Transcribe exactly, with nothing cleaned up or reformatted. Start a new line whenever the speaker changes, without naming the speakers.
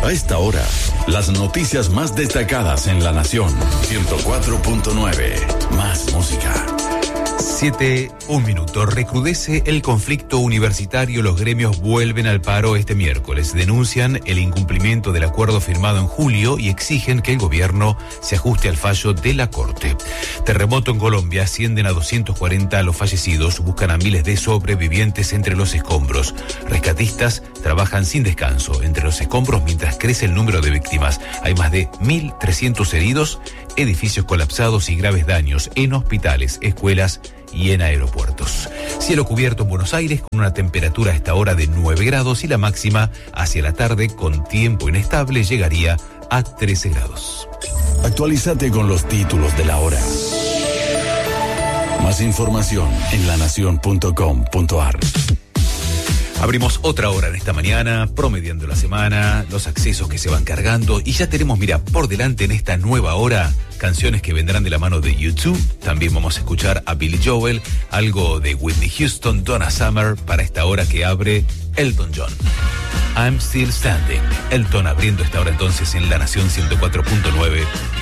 A esta hora, las noticias más destacadas en La Nación. ciento cuatro punto nueve. Más música.
Siete, un minuto. Recrudece el conflicto universitario. Los gremios vuelven al paro este miércoles. Denuncian el incumplimiento del acuerdo firmado en julio y exigen que el gobierno se ajuste al fallo de la Corte. Terremoto en Colombia. Ascienden a doscientos cuarenta los fallecidos. Buscan a miles de sobrevivientes entre los escombros. Rescatistas trabajan sin descanso entre los escombros mientras crece el número de víctimas. Hay más de mil trescientos heridos, edificios colapsados y graves daños en hospitales, escuelas y en aeropuertos. Cielo cubierto en Buenos Aires con una temperatura a esta hora de nueve grados y la máxima hacia la tarde con tiempo inestable llegaría a trece grados.
Actualízate con los títulos de la hora. Más información en la nación punto com punto a r.
Abrimos otra hora en esta mañana, promediando la semana, los accesos que se van cargando y ya tenemos, mira, por delante en esta nueva hora, canciones que vendrán de la mano de YouTube. También vamos a escuchar a Billy Joel, algo de Whitney Houston, Donna Summer, para esta hora que abre Elton John. I'm Still Standing. Elton abriendo esta hora entonces en La Nación ciento cuatro punto nueve.